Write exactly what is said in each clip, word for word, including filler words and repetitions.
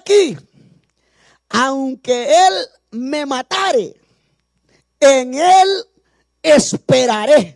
aquí, aunque él me matare, en él esperaré.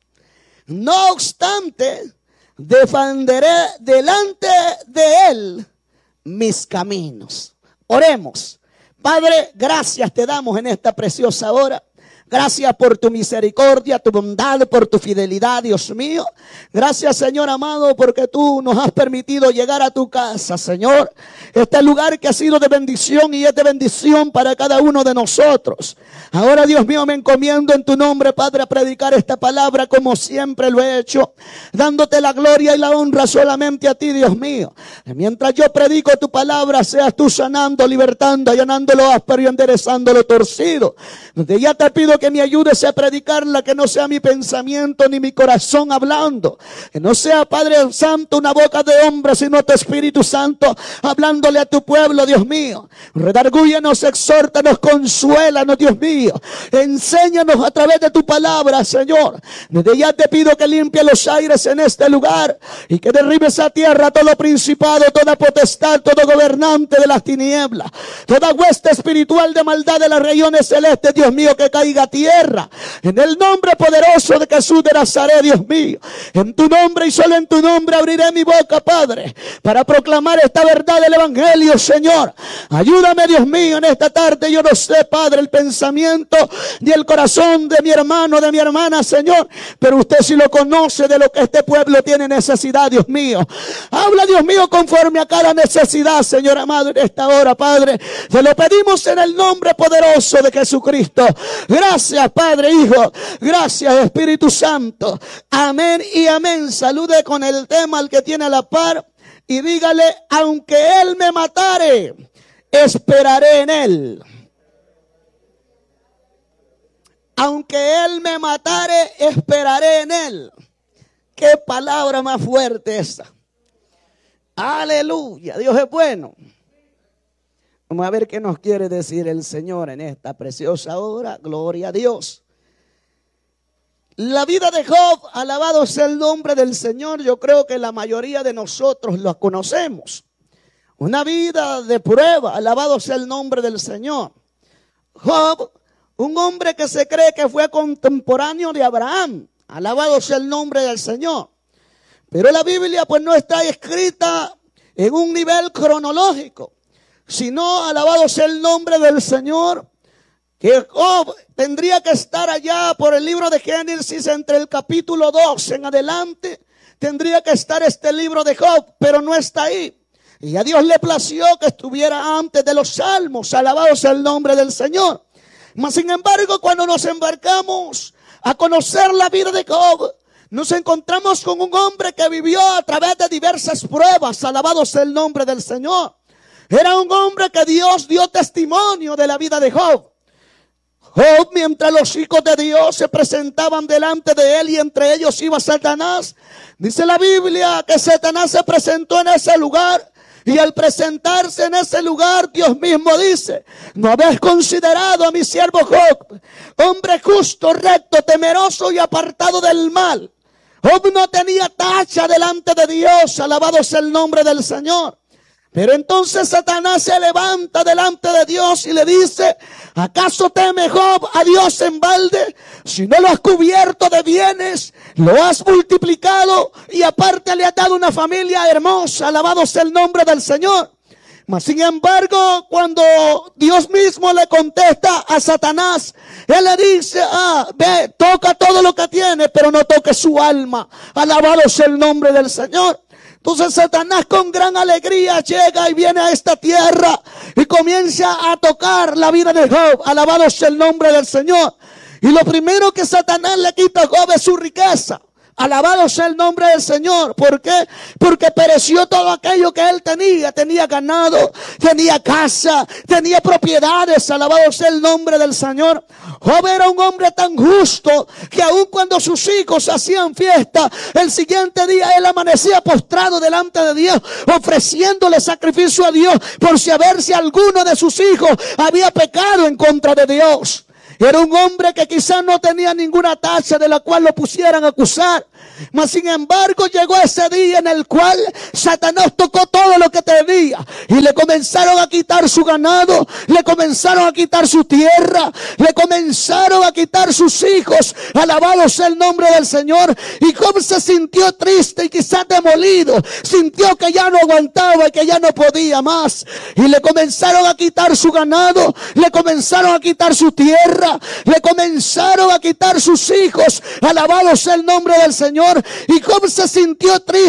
No obstante, defenderé delante de él mis caminos. Oremos. Padre, gracias te damos en esta preciosa hora. Gracias por tu misericordia, tu bondad, por tu fidelidad, Dios mío. Gracias, Señor amado, porque tú nos has permitido llegar a tu casa, Señor. Este lugar que ha sido de bendición y es de bendición para cada uno de nosotros. Ahora, Dios mío, me encomiendo en tu nombre, Padre, a predicar esta palabra como siempre lo he hecho, dándote la gloria y la honra solamente a ti, Dios mío. Mientras yo predico tu palabra, seas tú sanando, libertando, allanando lo áspero y enderezando lo torcido. Donde ya te pido que me ayudes a predicarla, que no sea mi pensamiento ni mi corazón hablando, que no sea, Padre Santo, una boca de hombre, sino tu Espíritu Santo hablándole a tu pueblo, Dios mío. Redargúyenos, exhórtanos, consuélanos, Dios mío. Enséñanos a través de tu palabra, Señor. Desde ya te pido que limpie los aires en este lugar y que derribe esa tierra todo principado, toda potestad, todo gobernante de las tinieblas, toda hueste espiritual de maldad de las regiones celestes, Dios mío, que caiga a tierra. En el nombre poderoso de Jesús de Nazaret, Dios mío. En tu nombre y solo en tu nombre abriré mi boca, Padre, para proclamar esta verdad del Evangelio, Señor. Ayúdame, Dios mío, en esta tarde. Yo no sé, Padre, el pensamiento ni el corazón de mi hermano, de mi hermana, Señor, pero usted sí lo conoce, de lo que este pueblo tiene necesidad, Dios mío. Habla, Dios mío, conforme a cada necesidad, Señor amado, en esta hora, Padre. Te lo pedimos en el nombre poderoso de Jesucristo. Gracias, Padre, Hijo. Gracias, Espíritu Santo. Amén y amén. Salude con el tema al que tiene a la par y dígale: aunque él me matare, esperaré en él. Aunque él me matare, esperaré en él. Qué palabra más fuerte esa. Aleluya. Dios es bueno. Vamos a ver qué nos quiere decir el Señor en esta preciosa hora. Gloria a Dios. La vida de Job, alabado sea el nombre del Señor. Yo creo que la mayoría de nosotros lo conocemos. Una vida de prueba, alabado sea el nombre del Señor. Job, un hombre que se cree que fue contemporáneo de Abraham. Alabado sea el nombre del Señor. Pero la Biblia pues no está escrita en un nivel cronológico, sino, alabado sea el nombre del Señor, que Job tendría que estar allá por el libro de Génesis, entre el capítulo dos en adelante, tendría que estar este libro de Job, pero no está ahí. Y a Dios le plació que estuviera antes de los Salmos, alabado sea el nombre del Señor. Mas sin embargo, cuando nos embarcamos a conocer la vida de Job, nos encontramos con un hombre que vivió a través de diversas pruebas, alabado sea el nombre del Señor. Era un hombre que Dios dio testimonio de la vida de Job. Job, mientras los hijos de Dios se presentaban delante de él y entre ellos iba Satanás, dice la Biblia que Satanás se presentó en ese lugar. Y al presentarse en ese lugar, Dios mismo dice: no habéis considerado a mi siervo Job, hombre justo, recto, temeroso y apartado del mal. Job no tenía tacha delante de Dios, alabado sea el nombre del Señor. Pero entonces Satanás se levanta delante de Dios y le dice: ¿acaso teme Job a Dios en balde? Si no lo has cubierto de bienes, lo has multiplicado y aparte le has dado una familia hermosa, alabado sea el nombre del Señor. Mas sin embargo, cuando Dios mismo le contesta a Satanás, él le dice: ah, ve, toca todo lo que tiene, pero no toque su alma, alabado sea el nombre del Señor. Entonces Satanás con gran alegría llega y viene a esta tierra y comienza a tocar la vida de Job, alabado sea el nombre del Señor. Y lo primero que Satanás le quita a Job es su riqueza. Alabado sea el nombre del Señor. ¿Por qué? Porque pereció todo aquello que él tenía. Tenía ganado, tenía casa, tenía propiedades. Alabado sea el nombre del Señor. Job era un hombre tan justo que aun cuando sus hijos hacían fiesta, el siguiente día él amanecía postrado delante de Dios, ofreciéndole sacrificio a Dios por si a ver si alguno de sus hijos había pecado en contra de Dios. Era un hombre que quizás no tenía ninguna tacha de la cual lo pusieran a acusar. Mas sin embargo llegó ese día en el cual Satanás tocó todo lo que tenía y le comenzaron a quitar su ganado, le comenzaron a quitar su tierra, le comenzaron a quitar sus hijos. Alabado sea el nombre del Señor. Y Job se sintió triste y quizás demolido, sintió que ya no aguantaba y que ya no podía más, y le comenzaron a quitar su ganado, le comenzaron a quitar su tierra, le comenzaron a quitar sus hijos. Alabado sea el nombre del Señor. Y Job se sintió triste.